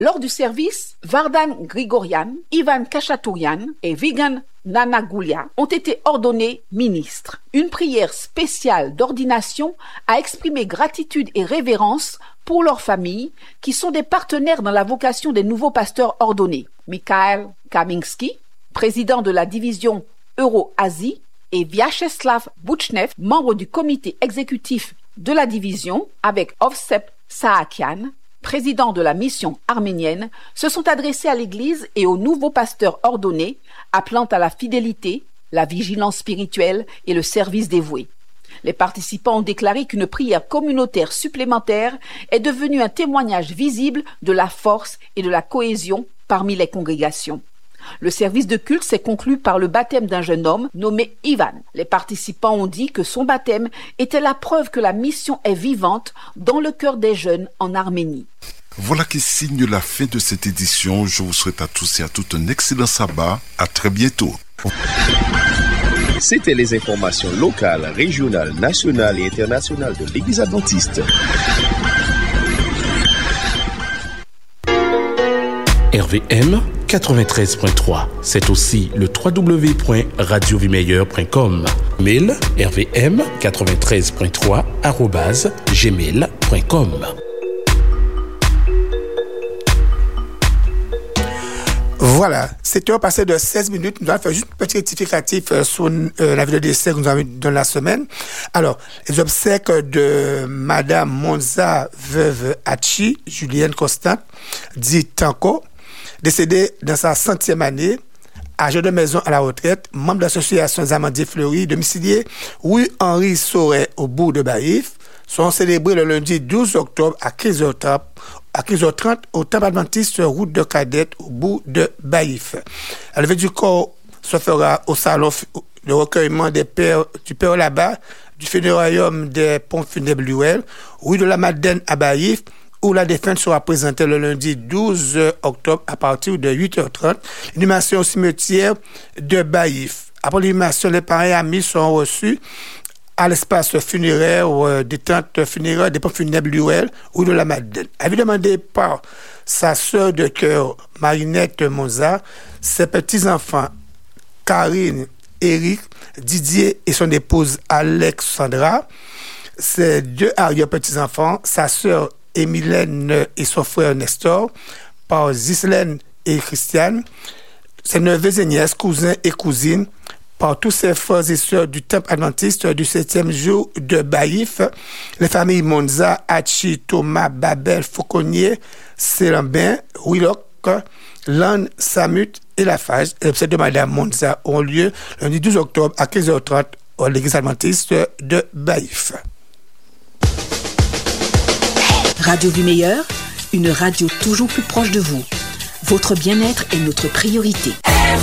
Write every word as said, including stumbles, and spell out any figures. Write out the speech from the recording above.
Lors du service, Vardan Grigorian, Ivan Kachatourian et Vigan Nanagoulia ont été ordonnés ministres. Une prière spéciale d'ordination a exprimé gratitude et révérence pour leurs familles, qui sont des partenaires dans la vocation des nouveaux pasteurs ordonnés. Mikhail Kaminski, président de la division Euro-Asie, et Vyacheslav Bouchnev, membre du comité exécutif de la division, avec Ovsep Saakian, président de la mission arménienne, se sont adressés à l'Église et aux nouveaux pasteurs ordonnés, appelant à la fidélité, la vigilance spirituelle et le service dévoué. Les participants ont déclaré qu'une prière communautaire supplémentaire est devenue un témoignage visible de la force et de la cohésion parmi les congrégations. Le service de culte s'est conclu par le baptême d'un jeune homme nommé Ivan. Les participants ont dit que son baptême était la preuve que la mission est vivante dans le cœur des jeunes en Arménie. Voilà qui signe la fin de cette édition. Je vous souhaite à tous et à toutes un excellent sabbat. À très bientôt. C'était les informations locales, régionales, nationales et internationales de l'Église adventiste. R V M quatre-vingt-treize point trois. C'est aussi le w w w point radio vie meilleure point com. Mail r v m quatre-vingt-treize point trois arobase gmail point com. Voilà, c'était au passé de seize minutes. Nous allons faire juste un petit rectificatif euh, sur euh, la vidéo d'essai que nous avons eu dans la semaine. Alors, les obsèques de Madame Monza Veuve Hachi, Julienne Constant, dit Tanko, décédée dans sa centième année, âgée de maison à la retraite, membre de l'association des Amandiers Fleuris, domiciliée rue Henri Sauret au bourg de Baïf, sont célébrés le lundi douze octobre à quinze heures trente à quinze heures trente au temple adventiste route de Cadette au bout de Baïf. La levée du corps se fera au salon de recueillement des pères, du Père là-bas, du funérarium des pompes funèbres Luel, rue de la Madeleine à Baïf, où la défunte sera présentée le lundi douze octobre à partir de huit heures trente. L'inhumation au cimetière de Baïf. Après l'inhumation, les parents et amis sont reçus à l'espace funéraire ou euh, détente funéraire des pompes funèbres Luel ou de la Madeleine. Avis demandé par sa sœur de cœur, Marinette Monza, ses petits-enfants, Karine, Eric, Didier et son épouse Alexandra, ses deux arrière-petits-enfants, sa sœur Émilène et son frère Nestor, par Zislaine et Christiane, ses neveux et nièces, cousins et cousines, par tous ses frères et sœurs du temple adventiste du septième jour de Baïf, les familles Monza, Hachi, Thomas, Babel, Fauconnier, Sélambin, Willock, Lan, Samut et Lafage. Les obsèques de Madame Monza ont lieu le lundi douze octobre à quinze heures trente à l'église adventiste de Baïf. Radio Vie Meilleure, une radio toujours plus proche de vous. Votre bien-être est notre priorité.